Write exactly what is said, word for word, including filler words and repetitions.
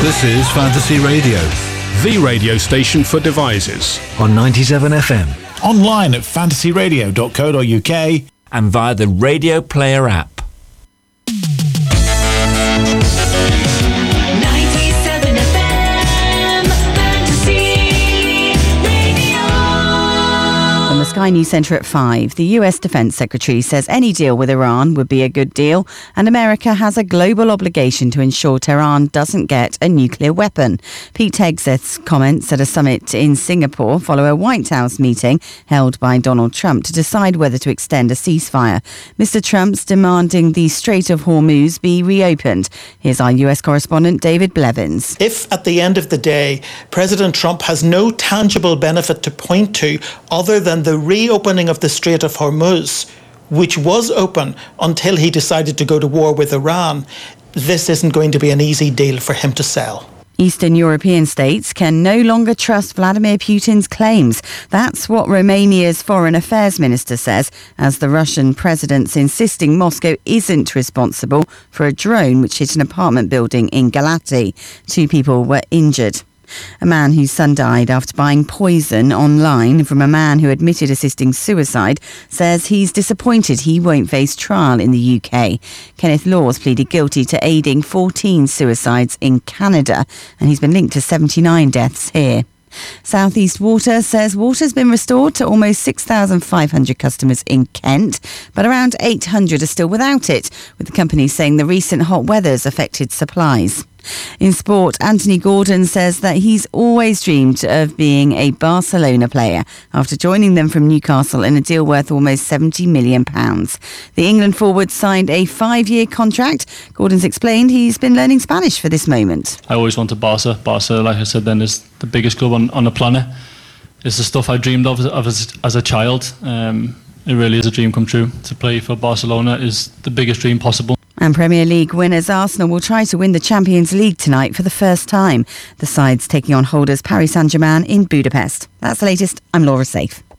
This is Fantasy Radio, the radio station for devices. On ninety-seven F M. Online at fantasy radio dot co dot uk and via the Radio Player app. Sky News Centre at five. The U S Defence Secretary says any deal with Iran would be a good deal, and America has a global obligation to ensure Tehran doesn't get a nuclear weapon. Pete Hegseth's comments at a summit in Singapore follow a White House meeting held by Donald Trump to decide whether to extend a ceasefire. Mister Trump's demanding the Strait of Hormuz be reopened. Here's our U S correspondent David Blevins. If at the end of the day President Trump has no tangible benefit to point to other than the reopening of the Strait of Hormuz, which was open until he decided to go to war with Iran, this isn't going to be an easy deal for him to sell. Eastern European states can no longer trust Vladimir Putin's claims. That's what Romania's foreign affairs minister says, as the Russian president's insisting Moscow isn't responsible for a drone which hit an apartment building in Galati. Two people were injured. A man whose son died after buying poison online from a man who admitted assisting suicide says he's disappointed he won't face trial in the U K. Kenneth Laws pleaded guilty to aiding fourteen suicides in Canada, and he's been linked to seventy-nine deaths here. South East Water says water's been restored to almost six thousand five hundred customers in Kent, but around eight hundred are still without it, with the company saying the recent hot weather's affected supplies. In sport, Anthony Gordon says that he's always dreamed of being a Barcelona player after joining them from Newcastle in a deal worth almost seventy million pounds. The England forward signed a five-year contract. Gordon's explained he's been learning Spanish for this moment. I always wanted Barca. Barca, like I said then, is the biggest club on, on the planet. It's the stuff I dreamed of, of as, as a child. Um, it really is a dream come true. To play for Barcelona is the biggest dream possible. And Premier League winners Arsenal will try to win the Champions League tonight for the first time. The side's taking on holders Paris Saint-Germain in Budapest. That's the latest. I'm Laura Safe.